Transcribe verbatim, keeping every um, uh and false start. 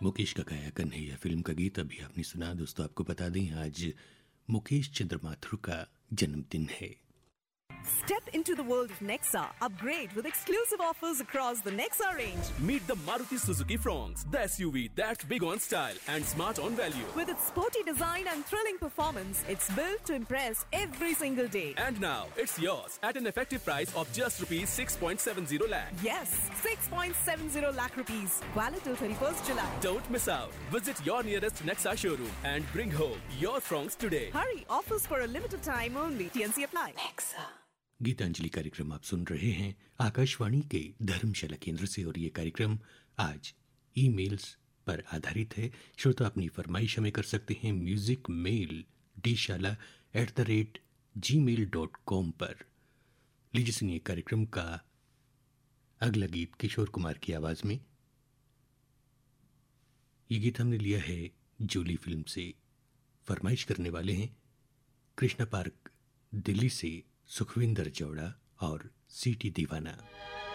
मुकेश का गाया कन्हैया फिल्म का गीत अभी आपने सुना। दोस्तों आपको बता दें आज मुकेश चंद्र माथुर का जन्मदिन है। Step into the world of Nexa. Upgrade with exclusive offers across the Nexa range. Meet the Maruti Suzuki Fronx, the S U V that's big on style and smart on value. With its sporty design and thrilling performance, it's built to impress every single day. And now it's yours at an effective price of just rupees six point seven zero lakh. Yes, six point seven zero lakh rupees. Valid till thirty-first July. Don't miss out. Visit your nearest Nexa showroom and bring home your Fronx today. Hurry, offers for a limited time only. T N C apply. Nexa. Geetanjali कार्यक्रम आप सुन रहे हैं आकाशवाणी के धर्मशाला केंद्र से और ये कार्यक्रम आज ईमेल्स पर आधारित है। श्रोता अपनी फरमाइश हमें कर सकते हैं म्यूजिक मेल डी शाला at the rate ji mail dot com पर। लीजिए सुनिए कार्यक्रम का अगला गीत किशोर कुमार की आवाज में। ये गीत हमने लिया है जूली फिल्म से। फरमाइश करने वाले हैं कृष्णा पार्क दिल्ली से सुखविंदर चौड़ा और सीटी दीवाना।